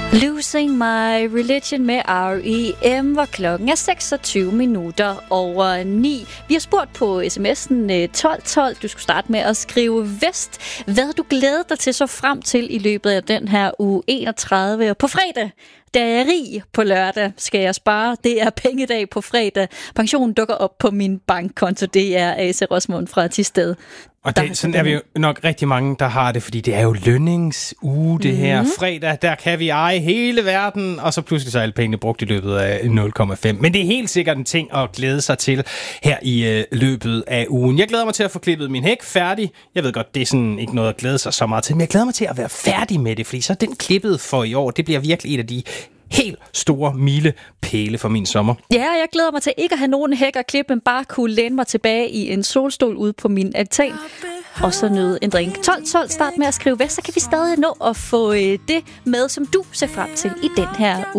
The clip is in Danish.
Losing My Religion med R.E.M., hvor klokken er 26:09. Vi har spurgt på sms'en 1212. Du skulle starte med at skrive vest. Hvad du glæder dig til så frem til i løbet af den her uge 31. Og på fredag, der er jeg rig. På lørdag skal jeg spare. Det er pengedag på fredag. Pensionen dukker op på min bankkonto. Det er A.C. Rosmund fra Thisted. Og sådan er vi jo nok rigtig mange, der har det, fordi det er jo lønningsuge, det her. Fredag, der kan vi eje hele verden, og så pludselig så er alle pengene brugt i løbet af 0,5. Men det er helt sikkert en ting at glæde sig til her i løbet af ugen. Jeg glæder mig til at få klippet min hæk færdig. Jeg ved godt, det er sådan ikke noget at glæde sig så meget til, men jeg glæder mig til at være færdig med det, fordi så den klippet for i år, det bliver virkelig et af de helt store milepæle for min sommer. Ja, jeg glæder mig til ikke at have nogen hæk og klip, men bare kunne læne mig tilbage i en solstol ude på min altan. Og så nyde en drink. 12 start med at skrive hvad, så kan vi stadig nå at få det med, som du ser frem til i den her uge.